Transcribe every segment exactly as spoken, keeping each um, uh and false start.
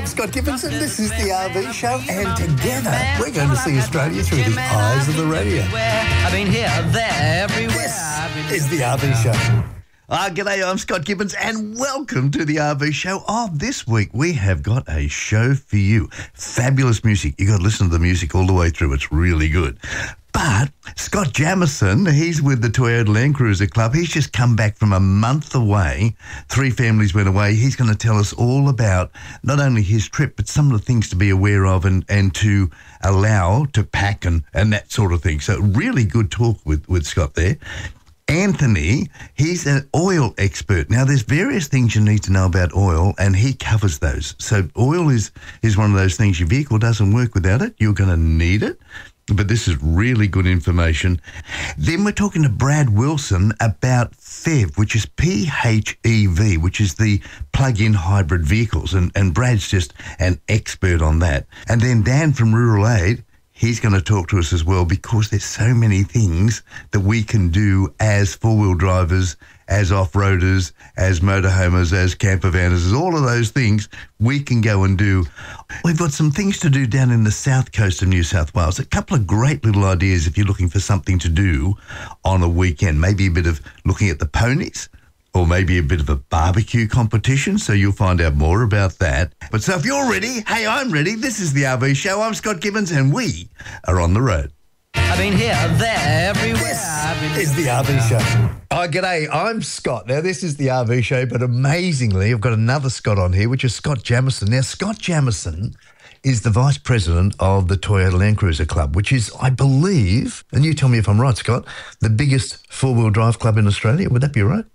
I'm Scott Gibbons and this is the R V Show, and together we're going to see Australia through the eyes of the radio. I've been here, there, everywhere. This is the R V Show. Ah, g'day, I'm Scott Gibbons and welcome to the R V Show. Oh, this week we have got a show for you. Fabulous music. You got to listen to the music all the way through. It's really good. But Scott Jamieson, he's with the Toyota Land Cruiser Club. He's just come back from a month away. Three families went away. He's going to tell us all about not only his trip, but some of the things to be aware of and, and to allow to pack and, and that sort of thing. So really good talk with, with Scott there. Anthony, he's an oil expert. Now, there's various things you need to know about oil, and he covers those. So oil is, is one of those things. Your vehicle doesn't work without it. You're going to need it. But this is really good information. Then we're talking to Brad Wilson about P H E V, which is P H E V, which is the plug-in hybrid vehicles. And, and Brad's just an expert on that. And then Dan from Rural Aid, he's going to talk to us as well, because there's so many things that we can do as four-wheel drivers, as off-roaders, as motorhomers, as camper vanners, all of those things we can go and do. We've got some things to do down in the south coast of New South Wales. A couple of great little ideas if you're looking for something to do on a weekend. Maybe a bit of looking at the ponies, or maybe a bit of a barbecue competition, so you'll find out more about that. But so if you're ready, hey, I'm ready. This is the R V Show. I'm Scott Gibbons, and we are on the road. I've been here, there, everywhere. This is the R V Show. Oh, g'day, I'm Scott. Now, this is the R V Show, but amazingly, I've got another Scott on here, which is Scott Jamieson. Now, Scott Jamieson is the Vice President of the Toyota Land Cruiser Club, which is, I believe, and you tell me if I'm right, Scott, the biggest four-wheel drive club in Australia. Would that be right?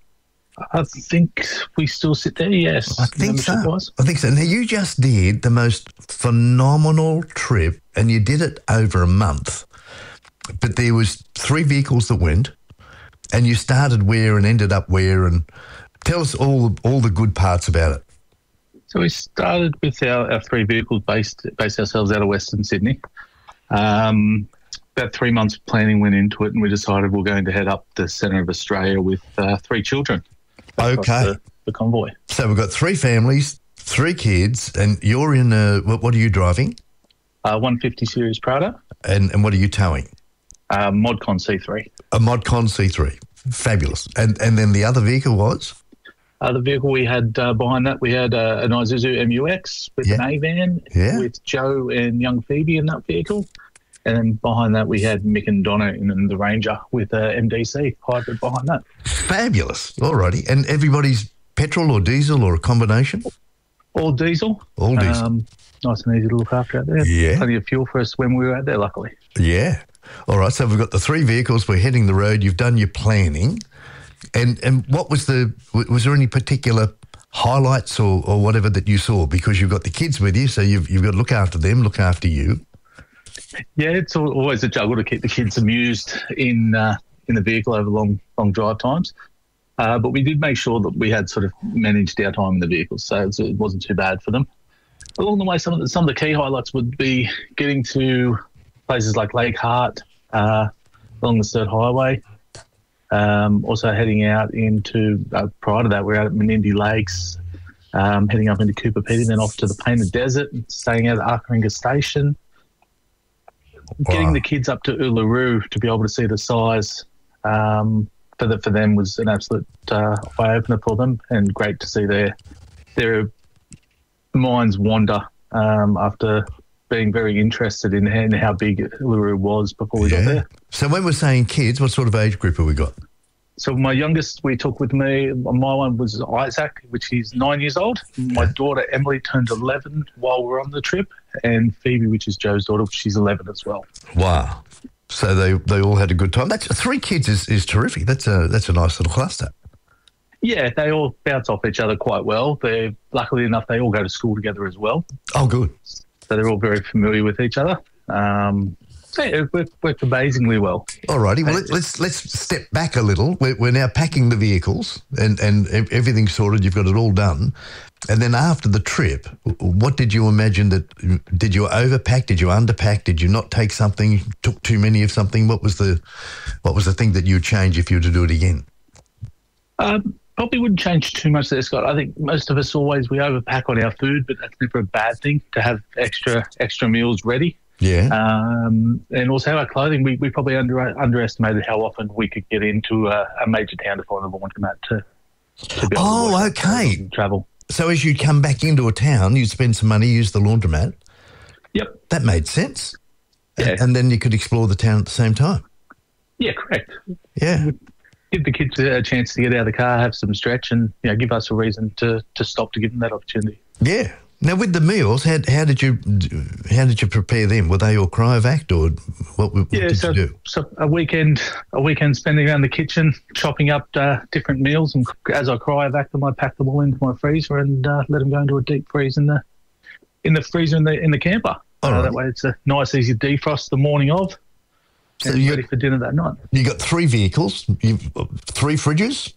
I think we still sit there, yes. I think so. Was. I think so. Now, you just did the most phenomenal trip, and you did it over a month. But there was three vehicles that went, and you started where and ended up where, and tell us all all the good parts about it. So we started with our, our three vehicles, based based ourselves out of Western Sydney. Um, about three months of planning went into it, and we decided we're going to head up the centre of Australia with uh, three children. Okay. The, the convoy. So we've got three families, three kids, and you're in a, what, what are you driving? Uh, one fifty Series Prado. And and what are you towing? Uh, Modcon C three. A Modcon C three. Fabulous. And and then the other vehicle was? Uh, the vehicle we had uh, behind that, we had uh, an Isuzu M U X with yeah. an A-van yeah. with Joe and young Phoebe in that vehicle. And then behind that, we had Mick and Donna in the Ranger with a M D C hybrid behind that. Fabulous. All righty. And everybody's petrol or diesel or a combination? All diesel. All diesel. Um, nice and easy to look after out there. Yeah. Plenty of fuel for us when we were out there, luckily. Yeah. All right. So we've got the three vehicles. We're heading the road. You've done your planning. And and what was the, was there any particular highlights or, or whatever that you saw? Because you've got the kids with you, so you've, you've got to look after them, look after you. Yeah, it's always a juggle to keep the kids amused in uh, in the vehicle over long long drive times. Uh, but we did make sure that we had sort of managed our time in the vehicle, so it wasn't too bad for them. Along the way, some of the, some of the key highlights would be getting to places like Lake Hart, uh, along the Sturt Highway. Um, also heading out into, uh, prior to that, we we're out at Menindee Lakes, um, heading up into Cooper Pedy, then off to the Painted Desert, staying out at Arkaringa Station. Wow. Getting the kids up to Uluru to be able to see the size um, for the, for them was an absolute uh, eye opener for them, and great to see their their minds wander um, after being very interested in, in how big Uluru was before we yeah. got there. So when we're saying kids, what sort of age group have we got? So my youngest we took with me, my one was Isaac, which is nine years old. My daughter Emily turned eleven while we were on the trip, and Phoebe, which is Joe's daughter, she's eleven as well. Wow! So they they all had a good time. That's three kids is, is terrific. That's a that's a nice little cluster. Yeah, they all bounce off each other quite well. They luckily enough they all go to school together as well. Oh, good. So they're all very familiar with each other. Um, So yeah, it worked, worked amazingly well. All righty. Well, let's let's step back a little. We're, we're now packing the vehicles and, and everything's sorted. You've got it all done. And then after the trip, what did you imagine that, did you overpack? Did you underpack? Did you not take something, took too many of something? What was the what was the thing that you would change if you were to do it again? Um, Probably wouldn't change too much there, Scott. I think most of us always, we overpack on our food, but that's never a bad thing to have extra extra meals ready. Yeah. Um, and also our clothing, we, we probably under, underestimated how often we could get into a, a major town to find a laundromat to, to be able Oh, to work okay. and travel. So as you come back into a town, you'd spend some money, use the laundromat. Yep. That made sense. Yeah. And, and then you could explore the town at the same time. Yeah, correct. Yeah. Give the kids a chance to get out of the car, have some stretch, and you know, give us a reason to, to stop to give them that opportunity. Yeah. Now, with the meals, how, how did you how did you prepare them? Were they all cryovac, or what, what yeah, did so, you do? so a weekend, a weekend spending around the kitchen, chopping up uh, different meals, and as I cryovac them, I pack them all into my freezer and uh, let them go into a deep freeze in the in the freezer in the in the camper. All uh, right. That way, it's a nice, easy defrost the morning of, So and you ready for dinner that night. you got three vehicles, you've, three fridges,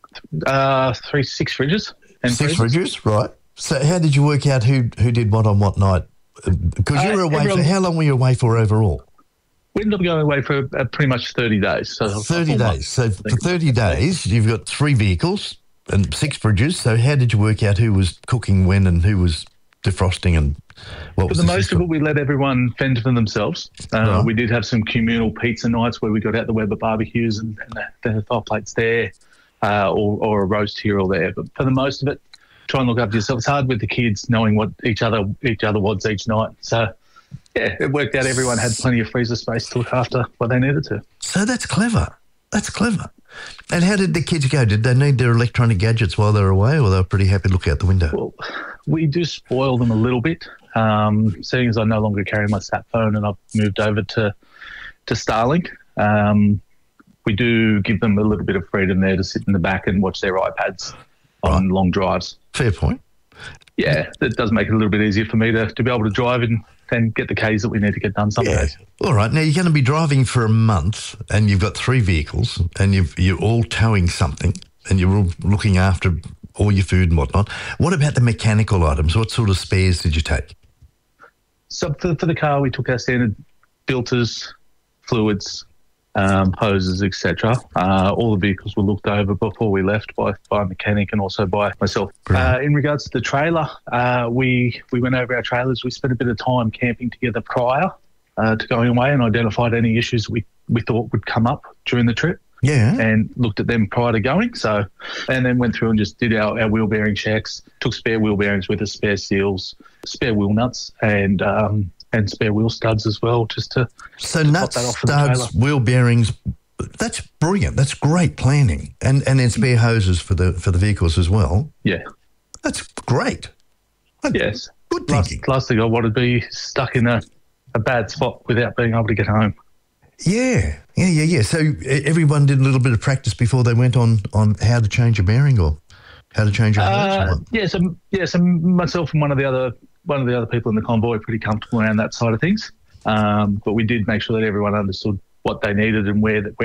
Uh, three, six fridges and six freezers. fridges, right? So how did you work out who who did what on what night? Because you Uh, were away for everyone- how long were you away for overall? We ended up going away for uh, pretty much thirty days. So Thirty full days. month. So for thirty days, you've got three vehicles and six fridges. So how did you work out who was cooking when and who was defrosting and what For was the most system? of it, we let everyone fend for themselves. Uh, Right. We did have some communal pizza nights where we got out the Weber barbecues and, and the, the hot plates there, uh, or, or a roast here or there. But for the most of it, try and look after yourself. It's hard with the kids knowing what each other each other wants each night. So, yeah, it worked out. Everyone had plenty of freezer space to look after what they needed to. So that's clever. That's clever. And how did the kids go? Did they need their electronic gadgets while they were away, or they were pretty happy to look out the window? Well, we do spoil them a little bit. Um, seeing as I no longer carry my sat phone and I've moved over to to Starlink, um, we do give them a little bit of freedom there to sit in the back and watch their iPads on Right. long drives. Fair point. Yeah, that does make it a little bit easier for me to, to be able to drive and then get the Ks that we need to get done some Yeah. days. All right. Now you're going to be driving for a month, and you've got three vehicles, and you've, you're all towing something, and you're all looking after all your food and whatnot. What about the mechanical items? What sort of spares did you take? So for, for the car, we took our standard filters, fluids, um, hoses, et cetera. Uh, all the vehicles were looked over before we left by, by a mechanic and also by myself. Brilliant. Uh, in regards to the trailer, uh, we we went over our trailers. We spent a bit of time camping together prior uh, to going away and identified any issues we, we thought would come up during the trip. Yeah. And looked at them prior to going. So, and then went through and just did our, our wheel bearing checks, took spare wheel bearings with us, spare seals, spare wheel nuts, and um, and spare wheel studs as well, just to So to nuts, top that off for the studs, wheel bearings. That's brilliant. That's great planning, and and then spare hoses for the for the vehicles as well. yeah, That's great. yes. Good Last, thinking. last thing I wanted to be stuck in a, a bad spot without being able to get home. Yeah, yeah, yeah, yeah. So e- everyone did a little bit of practice before they went on on how to change a bearing or how to change a hose. or Uh, what? yeah, so yeah, so myself and one of the other one of the other people in the convoy are pretty comfortable around that side of things. Um, but we did make sure that everyone understood what they needed and where that